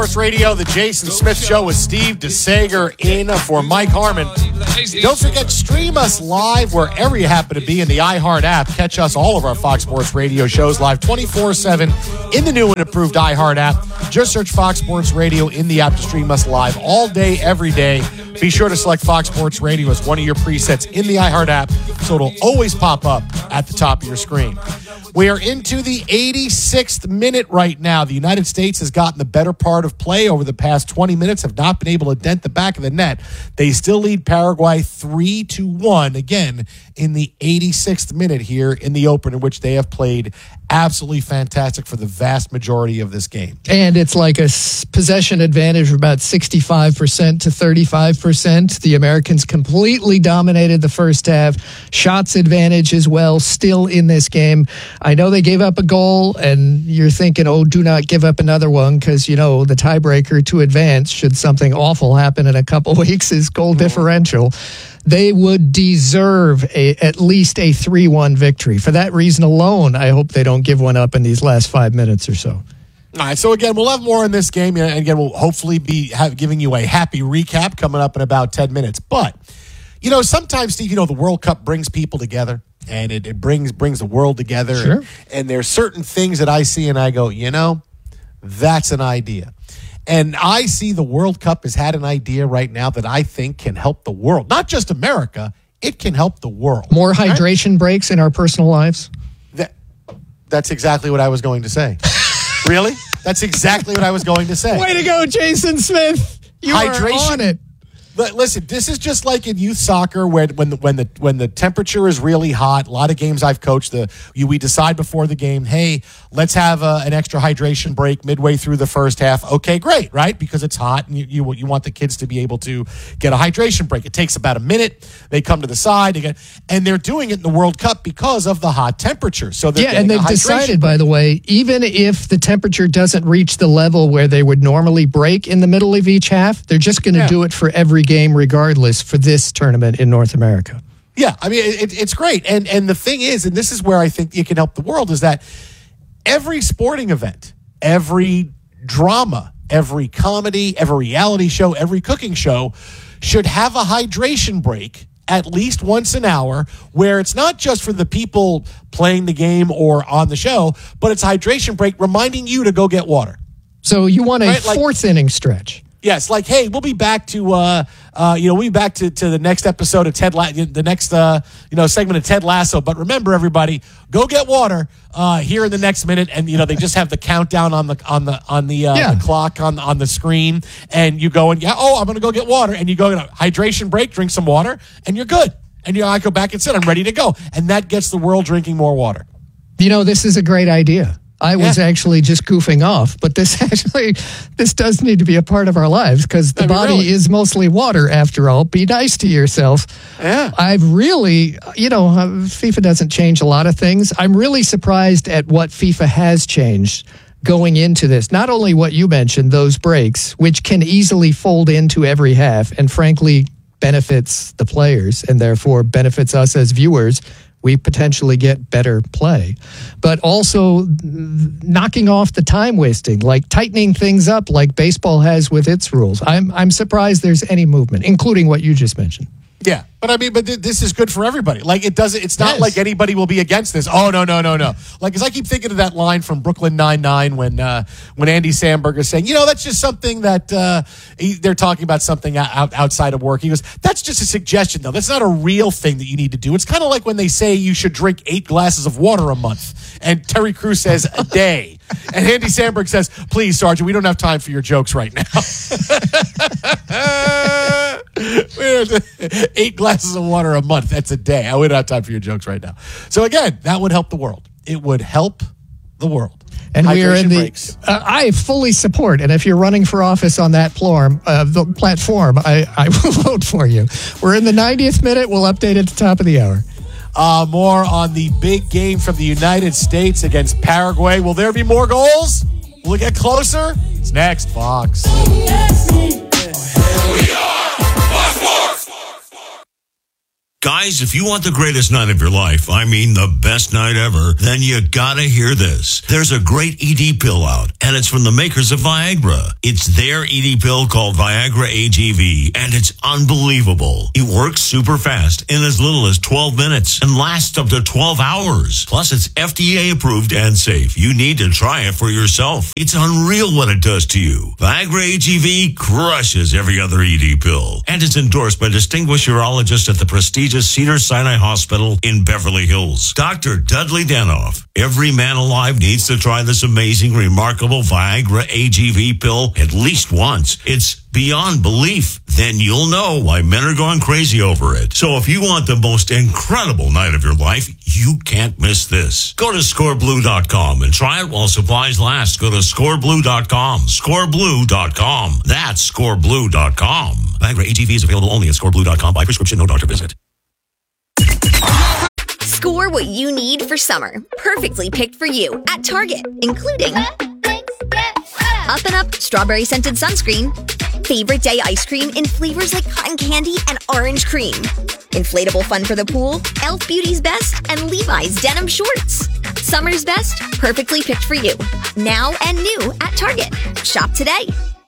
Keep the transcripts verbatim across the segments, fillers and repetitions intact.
Sports Radio, the Jason Smith Show with Steve DeSager in for Mike Harmon. Don't forget, stream us live wherever you happen to be in the iHeart app. Catch us, all of our Fox Sports Radio shows live twenty-four seven in the new and improved iHeart app. Just search Fox Sports Radio in the app to stream us live all day, every day. Be sure to select Fox Sports Radio as one of your presets in the iHeart app so it'll always pop up at the top of your screen. We are into the eighty-sixth minute right now. The United States has gotten the better part of play over the past twenty minutes, have not been able to dent the back of the net. They still lead Paraguay three to one, again, in the eighty-sixth minute here in the open, in which they have played absolutely fantastic for the vast majority of this game. And it's like a possession advantage of about sixty-five percent to thirty-five percent. The Americans completely dominated the first half. Shots advantage as well, still in this game. I know they gave up a goal, and you're thinking, oh, do not give up another one, because, you know, the tiebreaker to advance, should something awful happen in a couple weeks, is goal differential. They would deserve a, at least a three one victory. For that reason alone, I hope they don't give one up in these last five minutes or so. All right, so again, we'll have more in this game, and again, we'll hopefully be have, giving you a happy recap coming up in about ten minutes. But, you know, sometimes, Steve, you know, the World Cup brings people together, and it, it brings brings the world together. Sure. And, and there's certain things that I see, and I go, you know, that's an idea. And I see the World Cup has had an idea right now that I think can help the world. Not just America, it can help the world. More hydration right? breaks in our personal lives? That, that's exactly what I was going to say. Really? That's exactly what I was going to say. Way to go, Jason Smith. You hydration, are on it. Listen, this is just like in youth soccer, where when the when the when the temperature is really hot. A lot of games I've coached, the you, we decide before the game, hey, let's have a, an extra hydration break midway through the first half. Okay, great, right? Because it's hot, and you, you you want the kids to be able to get a hydration break. It takes about a minute. They come to the side, they get, and they're doing it in the World Cup because of the hot temperature. So yeah, and they've decided, break. by the way, even if the temperature doesn't reach the level where they would normally break in the middle of each half, they're just going to yeah. do it for every game regardless for this tournament in North America. Yeah, I mean, it, it's great. And and the thing is, and this is where I think you can help the world, is that every sporting event, every drama, every comedy, every reality show, every cooking show should have a hydration break at least once an hour, where it's not just for the people playing the game or on the show, but it's a hydration break reminding you to go get water. So you want a right? like, fourth inning stretch. Yes, like, hey, we'll be back to, uh, uh, you know, we'll be back to, to the next episode of Ted, La- the next, uh, you know, segment of Ted Lasso. But remember, everybody, go get water uh, here in the next minute, and you know they just have the countdown on the on the on the, uh, yeah. the clock on on the screen, and you go and yeah, oh, I'm gonna go get water, and you go get a hydration break, drink some water, and you're good. And you know, I go back and sit, I'm ready to go, and that gets the world drinking more water. You know, this is a great idea. I was yeah. actually just goofing off, but this actually, this does need to be a part of our lives, because the I mean, body really. is mostly water after all. Be nice to yourself. Yeah. I've really, you know, FIFA doesn't change a lot of things. I'm really surprised at what FIFA has changed going into this. Not only what you mentioned, those breaks, which can easily fold into every half and frankly benefits the players and therefore benefits us as viewers. We potentially get better play, but also knocking off the time wasting, like tightening things up like baseball has with its rules. I'm I'm surprised there's any movement, including what you just mentioned. Yeah, but I mean, but th- this is good for everybody. Like, it doesn't. It's not yes. like anybody will be against this. Oh no, no, no, no. Like, as I keep thinking of that line from Brooklyn Nine-Nine when uh, when Andy Samberg is saying, you know, that's just something that uh, he, they're talking about something out, outside of work. He goes, that's just a suggestion, though. That's not a real thing that you need to do. It's kind of like when they say you should drink eight glasses of water a month, and Terry Crews says a day, and Andy Samberg says, please, Sergeant, we don't have time for your jokes right now. Eight glasses of water a month. That's a day. I would not have time for your jokes right now. So again, that would help the world. It would help the world. And we are in the. Uh, I fully support. And if you're running for office on that platform, uh, the platform, I, I will vote for you. We're in the ninetieth minute. We'll update at the top of the hour. Uh, more on the big game from the United States against Paraguay. Will there be more goals? Will it get closer? It's next, Fox. We are Fox Sports. Guys, if you want the greatest night of your life, I mean the best night ever, then you gotta hear this. There's a great E D pill out, and it's from the makers of Viagra. It's their E D pill called Viagra A G V, and it's unbelievable. It works super fast in as little as twelve minutes and lasts up to twelve hours. Plus, it's F D A approved and safe. You need to try it for yourself. It's unreal what it does to you. Viagra A G V crushes every other E D pill, and it's endorsed by distinguished urologists at the prestigious Cedars-Sinai Hospital in Beverly Hills. Doctor Dudley Danoff. Every man alive needs to try this amazing, remarkable Viagra A G V pill at least once. It's beyond belief. Then you'll know why men are going crazy over it. So if you want the most incredible night of your life, you can't miss this. Go to score blue dot com and try it while supplies last. Go to score blue dot com. score blue dot com. That's score blue dot com. Viagra A G V is available only at score blue dot com by prescription, no doctor visit. Score what you need for summer. Perfectly picked for you at Target, including Up and Up Strawberry Scented Sunscreen, Favorite Day Ice Cream in flavors like cotton candy and orange cream, Inflatable Fun for the Pool, e l f Beauty's Best, and Levi's Denim Shorts. Summer's best, perfectly picked for you. Now and new at Target. Shop today.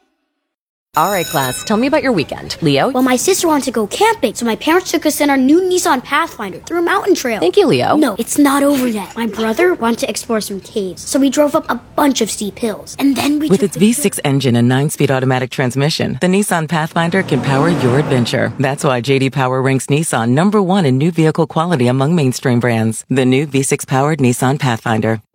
All right, class, tell me about your weekend. Leo? Well, my sister wanted to go camping, so my parents took us in our new Nissan Pathfinder through a mountain trail. Thank you, Leo. No, it's not over yet. My brother wanted to explore some caves, so we drove up a bunch of steep hills. And then we With its V six engine and nine-speed automatic transmission, the Nissan Pathfinder can power your adventure. That's why J D Power ranks Nissan number one in new vehicle quality among mainstream brands. The new V six-powered Nissan Pathfinder.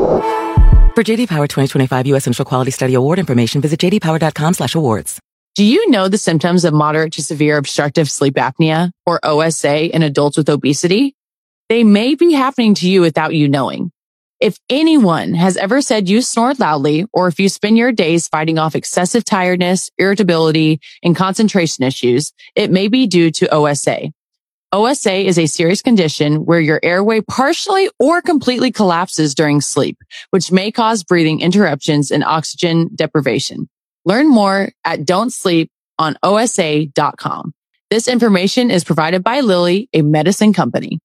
For J D Power twenty twenty-five U S Initial Quality Study Award information, visit j d power dot com slash awards. Do you know the symptoms of moderate to severe obstructive sleep apnea, or O S A, in adults with obesity? They may be happening to you without you knowing. If anyone has ever said you snore loudly, or if you spend your days fighting off excessive tiredness, irritability, and concentration issues, it may be due to O S A. O S A is a serious condition where your airway partially or completely collapses during sleep, which may cause breathing interruptions and oxygen deprivation. Learn more at don't sleep on O S A dot com. This information is provided by Lilly, a medicine company.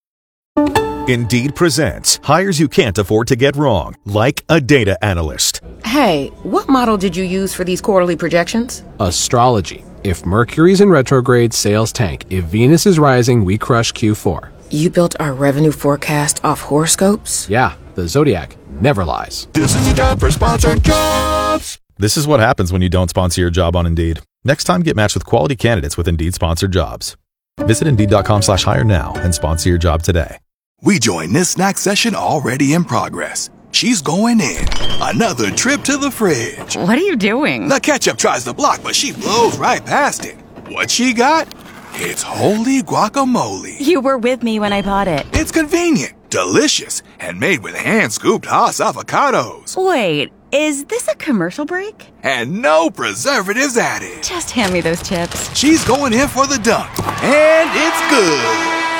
Indeed presents hires you can't afford to get wrong, like a data analyst. Hey, what model did you use for these quarterly projections? Astrology. If Mercury's in retrograde, sales tank. If Venus is rising, we crush Q four. You built our revenue forecast off horoscopes? Yeah, the Zodiac never lies. This is the job for sponsored jobs. This is what happens when you don't sponsor your job on Indeed. Next time, get matched with quality candidates with Indeed sponsored jobs. Visit Indeed.com slash hire now and sponsor your job today. We join this snack session already in progress. She's going in. Another trip to the fridge. What are you doing? The ketchup tries to block, but she blows right past it. What she got? It's holy guacamole. You were with me when I bought it. It's convenient, delicious, and made with hand-scooped Haas avocados. Wait, is this a commercial break? And no preservatives added. Just hand me those chips. She's going in for the dunk, and it's good.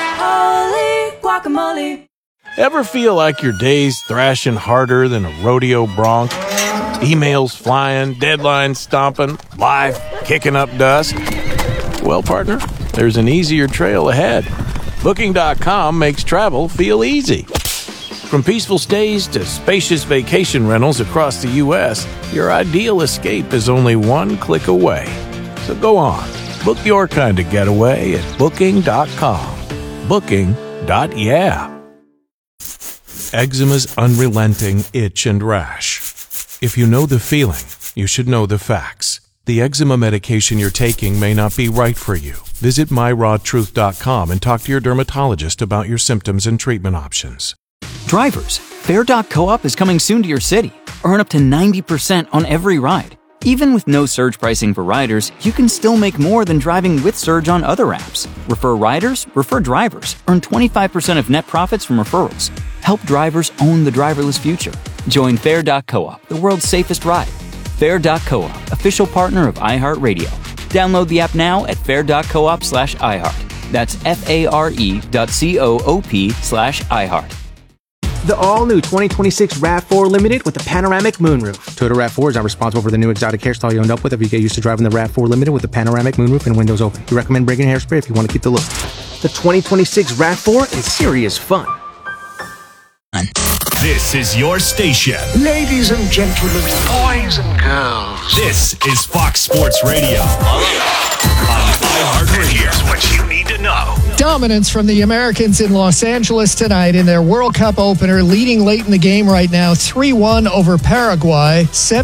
Holy guacamole. Ever feel like your day's thrashing harder than a rodeo bronc? Emails flying, deadlines stomping, life kicking up dust? Well, partner, there's an easier trail ahead. Booking dot com makes travel feel easy. From peaceful stays to spacious vacation rentals across the U S, your ideal escape is only one click away. So go on, book your kind of getaway at booking dot com. Booking. Yeah. Eczema's unrelenting itch and rash. If you know the feeling, you should know the facts. The eczema medication you're taking may not be right for you. Visit my raw truth dot com and talk to your dermatologist about your symptoms and treatment options. Drivers, Fare dot coop is coming soon to your city. Earn up to ninety percent on every ride. Even with no surge pricing for riders, you can still make more than driving with Surge on other apps. Refer riders, refer drivers. Earn twenty-five percent of net profits from referrals. Help drivers own the driverless future. Join Fare dot coop, the world's safest ride. Fare dot coop, official partner of iHeartRadio. Download the app now at fare dot coop slash iHeart. That's F-A-R-E dot C-O-O-P slash iHeart. The all-new twenty twenty-six RAV four Limited with a panoramic moonroof. Toyota RAV four is not responsible for the new exotic hairstyle you end up with if you get used to driving the RAV four Limited with a panoramic moonroof and windows open. We recommend bringing hairspray if you want to keep the look. The twenty twenty-six RAV four is serious fun. This is your station. Ladies and gentlemen, boys and girls. This is Fox Sports Radio. Here's what you need to know. Dominance from the Americans in Los Angeles tonight in their World Cup opener, leading late in the game right now, three one over Paraguay.